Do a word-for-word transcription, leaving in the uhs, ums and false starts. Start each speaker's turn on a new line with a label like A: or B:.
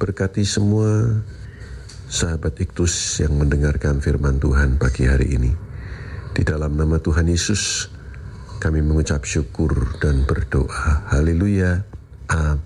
A: berkati semua sahabat Iktus yang mendengarkan firman Tuhan pagi hari ini. Di dalam nama Tuhan Yesus, kami mengucap syukur dan berdoa. Haleluya. Amin.